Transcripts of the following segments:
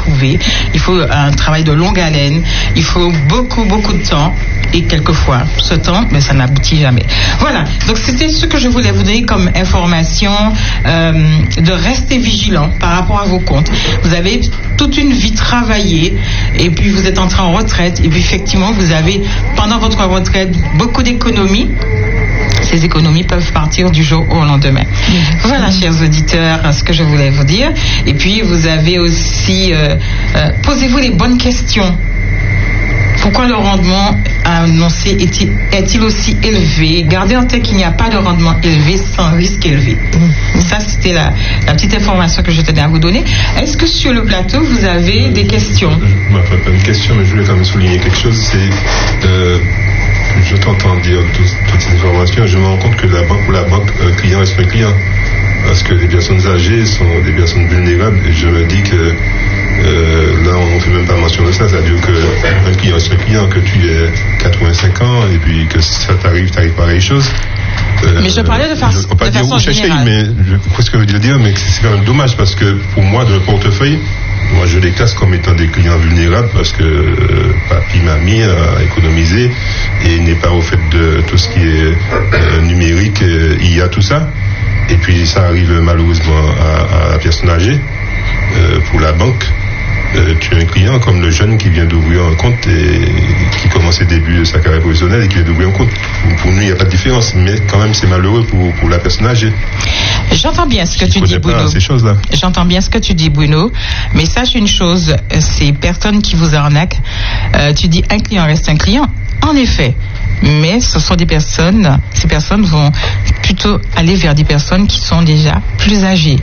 trouver. Il faut un travail de longue haleine. Il faut beaucoup de temps. Et quelquefois, ce temps, mais ça n'aboutit jamais. Voilà. Donc, c'était ce que je voulais vous donner comme information, de rester vigilant par rapport à vos comptes. Vous avez toute une vie travaillée, et puis vous êtes entré en retraite, et puis effectivement, vous avez, pendant votre retraite, beaucoup d'économies. Ces économies peuvent partir du jour au lendemain. Voilà, chers auditeurs, ce que je voulais vous dire. Et puis, vous avez aussi... posez-vous les bonnes questions. Pourquoi le rendement annoncé est-il aussi élevé? Gardez en tête qu'il n'y a pas de rendement élevé sans risque élevé. Ça, c'était la petite information que je tenais à vous donner. Est-ce que sur le plateau, vous avez des questions? Pas une question, mais je voulais quand même souligner quelque chose. C'est... je t'entends dire toutes ces informations. Je me rends compte que pour la banque, un client reste un client. Parce que les personnes âgées sont des personnes vulnérables. Et je me dis que là, on ne fait même pas mention de ça. C'est-à-dire qu'un client reste un client, que tu aies 85 ans et puis que ça t'arrive pareille chose. Mais je parlais de façon générale. Mais je vois ce que veut dire, mais c'est quand même dommage parce que pour moi, de portefeuille, moi je les classe comme étant des clients vulnérables parce que papy, mamie a économisé et n'est pas au fait de tout ce qui est numérique, IA, tout ça. Et puis ça arrive malheureusement à la personne âgée. Pour la banque, tu es un client comme le jeune qui vient d'ouvrir un compte et qui commence les débuts de sa carrière professionnelle et qui vient d'ouvrir un compte. Pour nous, il n'y a pas de différence, mais quand même, c'est malheureux pour la personne âgée. J'entends bien ce que tu dis, Bruno. Ces choses-là. J'entends bien ce que tu dis, Bruno. Mais sache une chose, ces personnes qui vous arnaquent, tu dis un client reste un client. En effet. Mais ce sont ces personnes vont plutôt aller vers des personnes qui sont déjà plus âgées.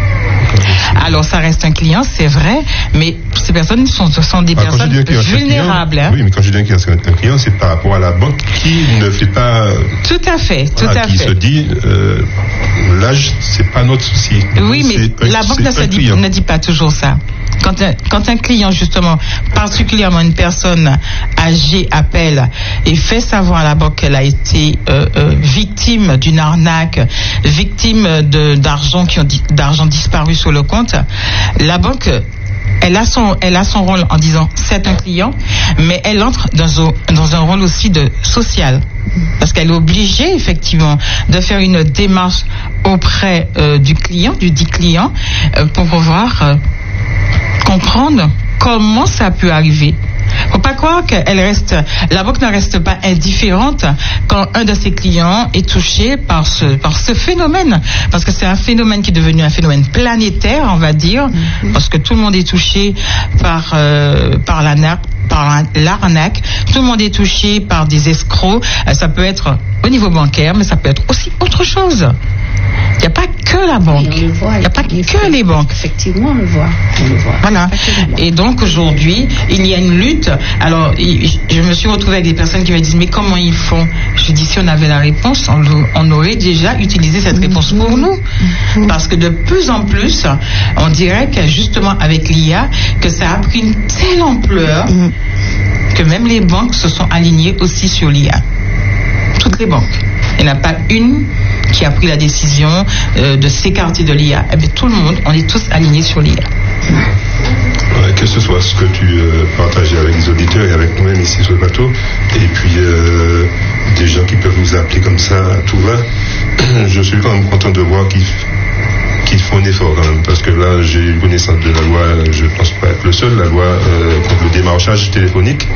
Alors ça reste un client, c'est vrai, mais ces personnes sont des personnes vulnérables. Oui, mais quand je dis un client, c'est par rapport à la banque qui ne fait pas... Tout à fait. Qui se dit, l'âge, c'est pas notre souci. Oui, mais la banque ne dit pas toujours ça. Quand un client, justement, particulièrement une personne âgée, appelle et fait savoir à la banque qu'elle a été victime d'une arnaque, victime d'argent disparu sur le compte, la banque, elle a son rôle en disant c'est un client, mais elle entre dans un rôle aussi de social. Parce qu'elle est obligée, effectivement, de faire une démarche auprès du dit client, pour pouvoir comprendre comment ça peut arriver. Faut pas croire la banque ne reste pas indifférente quand un de ses clients est touché par ce phénomène. Parce que c'est un phénomène qui est devenu un phénomène planétaire, on va dire, parce que tout le monde est touché par l'arnaque, tout le monde est touché par des escrocs. Ça peut être au niveau bancaire, mais ça peut être aussi autre chose. Il n'y a pas que la banque. Oui, il n'y a pas que les banques. Effectivement, on le voit. Voilà. Et donc aujourd'hui, il y a une lutte. Alors, je me suis retrouvée avec des personnes qui me disent mais comment ils font? Je dis si on avait la réponse, on aurait déjà utilisé cette réponse pour nous. Parce que de plus en plus, on dirait que justement avec l'IA, que ça a pris une telle ampleur que même les banques se sont alignées aussi sur l'IA. Toutes les banques. Il n'y en a pas une qui a pris la décision de s'écarter de l'IA. Eh bien, tout le monde, on est tous alignés sur l'IA. Que ce soit ce que tu partageais avec les auditeurs et avec nous-mêmes ici sur le plateau, et puis des gens qui peuvent nous appeler comme ça à tout va, je suis quand même content de voir qu'ils font un effort quand même, parce que là j'ai eu connaissance de la loi, je ne pense pas être le seul, la loi contre le démarchage téléphonique,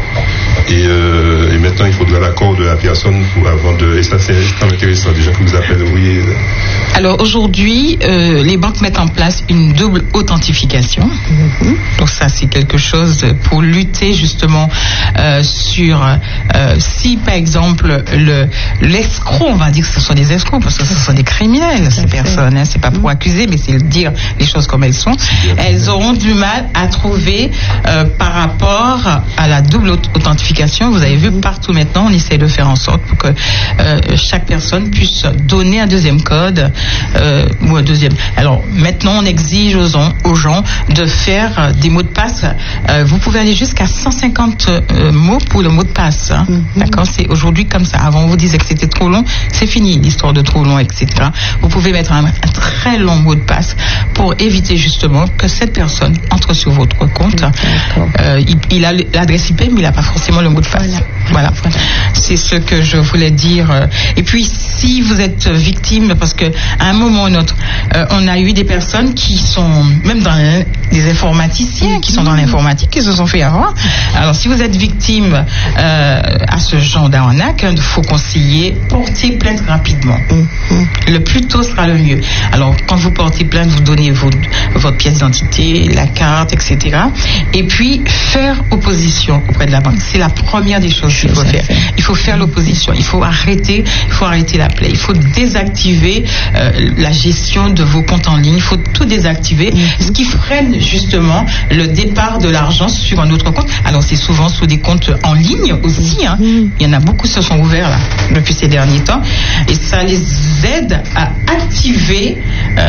et maintenant il faudra l'accord de la personne avant de... Et ça c'est quand même intéressant, des gens qui vous appellent, oui. Alors aujourd'hui, les banques mettent en place une double authentification. Donc ça c'est quelque chose pour lutter justement sur... si par exemple l'escroc, on va dire que ce sont des escrocs, parce que ce sont des criminels, ces personnes, hein, c'est pas pour accuser, mais c'est dire les choses comme elles sont. Elles auront du mal à trouver par rapport à la double authentification. Vous avez vu partout maintenant, on essaie de faire en sorte pour que chaque personne puisse donner un deuxième code ou un deuxième. Alors maintenant, on exige aux gens de faire des mots de passe. Vous pouvez aller jusqu'à 150 mots pour le mot de passe. Hein. D'accord, c'est aujourd'hui comme ça. Avant, on vous disait que c'était trop long. C'est fini l'histoire de trop long, etc. Vous pouvez mettre un très long mot de passe pour éviter justement que cette personne entre sur votre compte. Il a l'adresse IP, mais il n'a pas forcément le mot de passe. Voilà. C'est ce que je voulais dire. Et puis, si vous êtes victime, parce que à un moment ou un autre, on a eu des personnes qui sont même des informaticiens qui sont dans l'informatique, qui se sont fait avoir. Alors, si vous êtes victime à ce genre d'arnaque, il faut conseiller porter plainte rapidement. Le plus tôt sera le mieux. Alors, quand vous portez plainte, vous donnez votre pièce d'identité, la carte, etc. Et puis, faire opposition auprès de la banque. C'est la première des choses qu'il faut faire. Il faut faire l'opposition. Il faut arrêter la plaie. Il faut désactiver la gestion de vos comptes en ligne. Il faut tout désactiver. Ce qui freine justement le départ de l'argent sur un autre compte. Alors, c'est souvent sur des comptes en ligne aussi. Hein. Il y en a beaucoup qui se sont ouverts là, depuis ces derniers temps. Et ça les aide à activer,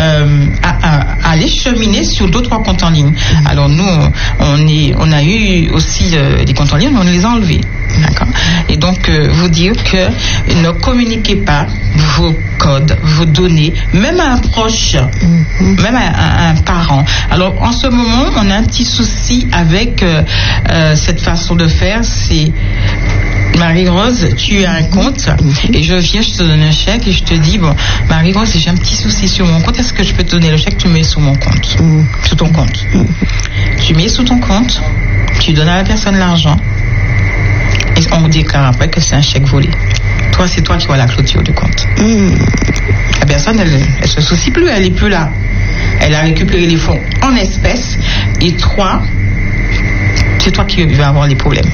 à les cheminer sur d'autres comptes en ligne. Alors, nous, on a eu aussi des comptes en ligne, mais on les a enlevés. D'accord. Et donc, vous dire que ne communiquez pas vos codes, vos données, même à un proche, même à un parent. Alors, en ce moment, on a un petit souci avec cette façon de faire. C'est Marie-Rose, tu as un compte et je te donne un chèque et je te dis, bon, Marie-Rose, j'ai un petit souci sur mon compte, est-ce que je peux te donner le chèque? Tu mets sur mon compte, sur ton compte. Tu mets sous ton compte, tu donnes à la personne l'argent et on déclare après que c'est un chèque volé. Toi, c'est toi qui vois la clôture du compte. La personne, elle se soucie plus, elle est plus là. Elle a récupéré les fonds en espèces et c'est toi qui vas avoir les problèmes.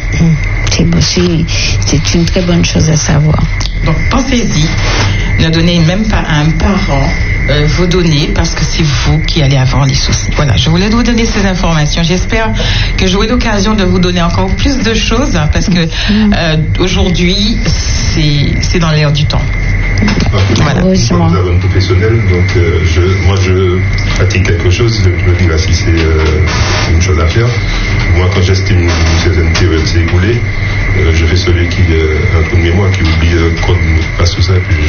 C'est une très bonne chose à savoir. Donc pensez-y, ne donnez même pas à un parent vos données parce que c'est vous qui allez avoir les soucis. Voilà, je voulais vous donner ces informations. J'espère que j'aurai l'occasion de vous donner encore plus de choses hein, parce que aujourd'hui, c'est dans l'air du temps. Voilà. Nous avons un professionnel, donc moi je pratique quelque chose, je me dis là si c'est une chose à faire. Moi quand j'estime une certaine période s'est écoulée, je fais celui qui a un peu de mémoire, qui oublie le code, passe tout ça, et puis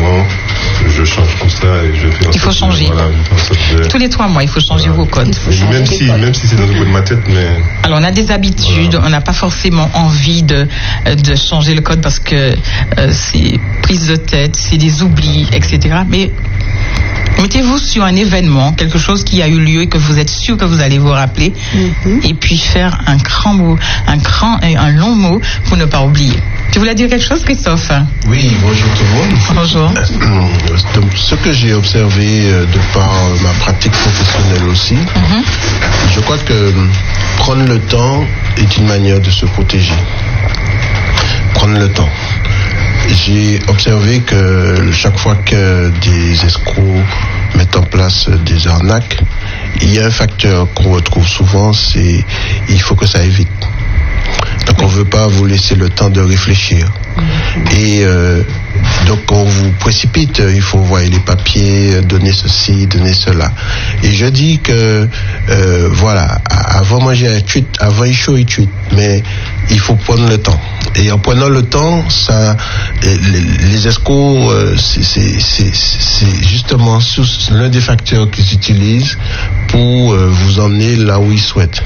je change tout ça et je fais. Il faut changer. Tous les 3 mois, il faut changer vos codes. Même si c'est dans le bout de ma tête, mais. Alors on a des habitudes, on n'a pas forcément envie de changer le code parce que c'est prise de tête, c'est des oublis, etc. Mais mettez-vous sur un événement, quelque chose qui a eu lieu et que vous êtes sûr que vous allez vous rappeler, et puis faire un grand mot, un long mot pour ne pas oublier. Tu voulais dire quelque chose, Christophe? Oui, bonjour tout le monde. Bonjour. Donc, ce que j'ai observé de par ma pratique professionnelle aussi, je crois que prendre le temps est une manière de se protéger. Prendre le temps. J'ai observé que chaque fois que des escrocs mettent en place des arnaques, il y a un facteur qu'on retrouve souvent, c'est il faut que ça aille vite. Donc on ne veut pas vous laisser le temps de réfléchir. Et donc on vous précipite, il faut voir les papiers, donner ceci, donner cela. Et je dis que voilà, avant manger un tweet, avant il chaud et tweet, mais il faut prendre le temps. Et en prenant le temps, ça, les escrocs, c'est justement l'un des facteurs qu'ils utilisent pour vous emmener là où ils souhaitent.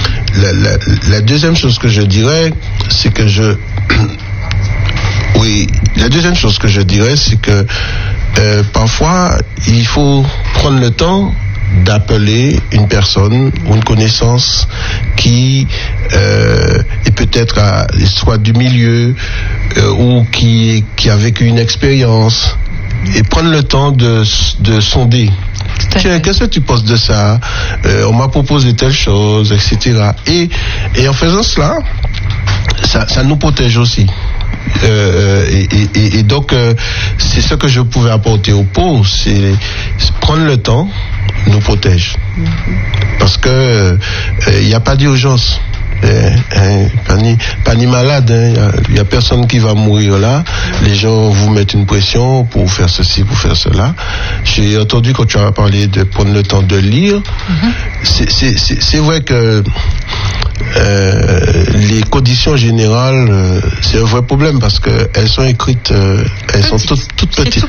La deuxième chose que je dirais, c'est que la deuxième chose que je dirais, c'est que parfois, il faut prendre le temps d'appeler une personne ou une connaissance qui est peut-être soit du milieu ou qui a vécu une expérience, et prendre le temps de sonder. Tiens, qu'est-ce que tu penses de ça? On m'a proposé telle chose, etc. Et en faisant cela, ça nous protège aussi. Et donc, c'est ce que je pouvais apporter au pot, c'est prendre le temps nous protège. Parce que il n'y a pas d'urgence. Pas ni malade, il y a personne qui va mourir là. Les gens vous mettent une pression pour faire ceci, pour faire cela. J'ai entendu quand tu as parlé de prendre le temps de lire. C'est vrai que les conditions générales, c'est un vrai problème parce que elles sont écrites, elles sont toutes petites. C'est tout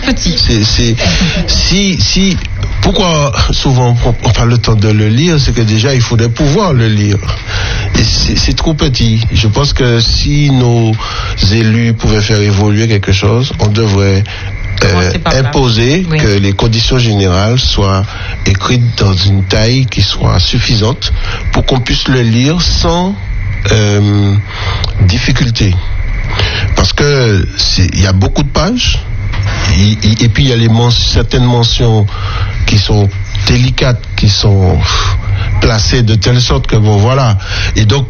petit. Pourquoi souvent on parle le temps de le lire, c'est que déjà il faudrait pouvoir le lire. Et c'est trop petit. Je pense que si nos élus pouvaient faire évoluer quelque chose, on devrait imposer que les conditions générales soient écrites dans une taille qui soit suffisante pour qu'on puisse le lire sans difficulté. Parce que il y a beaucoup de pages et puis il y a certaines mentions qui sont délicates, qui sont placées de telle sorte que bon voilà. Et donc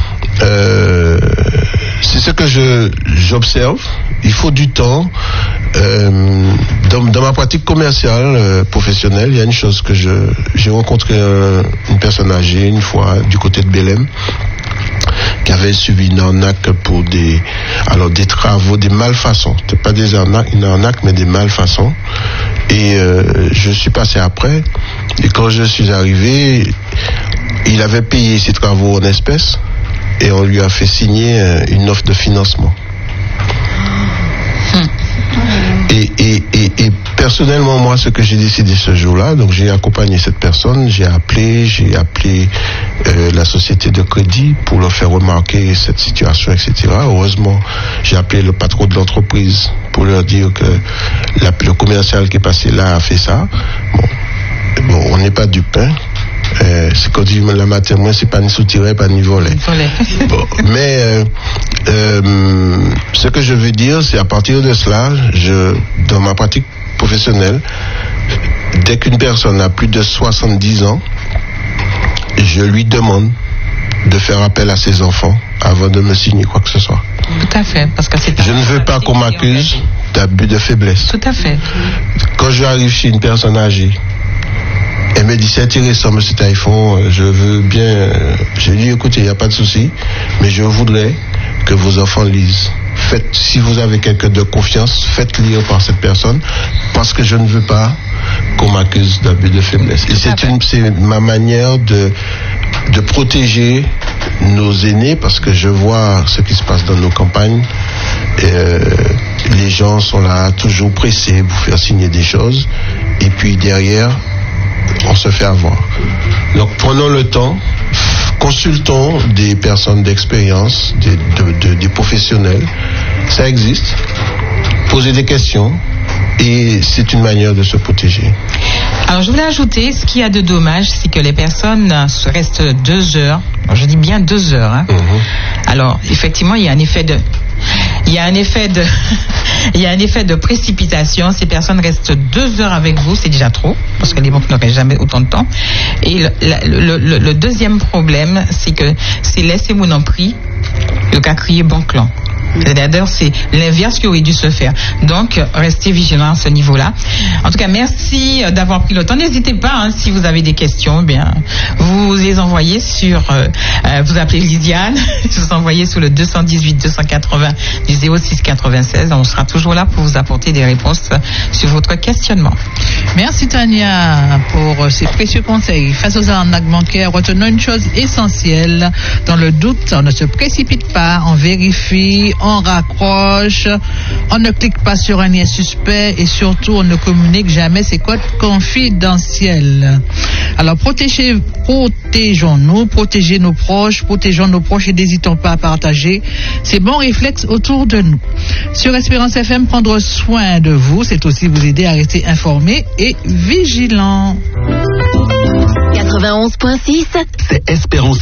c'est ce que j'observe. Il faut du temps. Dans ma pratique commerciale professionnelle, il y a une chose que j'ai rencontré une personne âgée une fois du côté de Belém qui avait subi une arnaque pour des travaux, des malfaçons. C'était pas une arnaque, mais des malfaçons. Et je suis passé après. Et quand je suis arrivé, il avait payé ses travaux en espèces et on lui a fait signer une offre de financement. Et personnellement, moi, ce que j'ai décidé ce jour-là, donc j'ai accompagné cette personne, j'ai appelé la société de crédit pour leur faire remarquer cette situation, etc. Heureusement, j'ai appelé le patron de l'entreprise pour leur dire que le commercial qui est passé là a fait ça. Bon, on n'est pas dupe, hein. C'est quand dit la matin, moi c'est pas ni soutiré, pas ni volé. Bon, mais ce que je veux dire, c'est à partir de cela, dans ma pratique professionnelle, dès qu'une personne a plus de 70 ans, je lui demande de faire appel à ses enfants avant de me signer quoi que ce soit. Tout à fait, parce que je ne veux pas qu'on m'accuse d'abus de faiblesse. Tout à fait. Quand j'arrive chez une personne âgée, elle me dit c'est intéressant monsieur Taïfon, je veux bien. Je lui dis écoutez, il n'y a pas de souci, mais je voudrais que vos enfants lisent. Si vous avez quelqu'un de confiance, faites lire par cette personne, parce que je ne veux pas qu'on m'accuse d'abus de faiblesse. Et c'est ma manière de protéger nos aînés, parce que je vois ce qui se passe dans nos campagnes. Les gens sont là toujours pressés pour faire signer des choses, et puis derrière on se fait avoir. Donc prenons le temps, consultons des personnes d'expérience, des professionnels, ça existe, posez des questions et c'est une manière de se protéger. Alors je voulais ajouter, ce qu'il y a de dommage, c'est que les personnes restent 2 heures, je dis bien 2 heures, hein. Alors effectivement il y a un effet de précipitation. Ces personnes restent 2 heures avec vous, c'est déjà trop, parce que les banques n'auraient jamais autant de temps. Et le deuxième problème, c'est que c'est laissez-moi en prix, le cas crier banque là. D'ailleurs, c'est l'inverse qui aurait dû se faire. Donc, restez vigilants à ce niveau-là. En tout cas, merci d'avoir pris le temps. N'hésitez pas, hein, si vous avez des questions, bien, vous les envoyez vous appelez Lydiane, vous envoyez sur le 218 280 du 06 96. On sera toujours là pour vous apporter des réponses sur votre questionnement. Merci Tania pour ces précieux conseils. Face aux arnaques bancaires, retenons une chose essentielle. Dans le doute, on ne se précipite pas, on vérifie, on raccroche, on ne clique pas sur un lien suspect et surtout on ne communique jamais ses codes confidentiels. Alors protégeons-nous, protégeons nos proches et n'hésitons pas à partager ces bons réflexes autour de nous. Sur Espérance FM, prendre soin de vous, c'est aussi vous aider à rester informés et vigilants. 91.6, c'est Espérance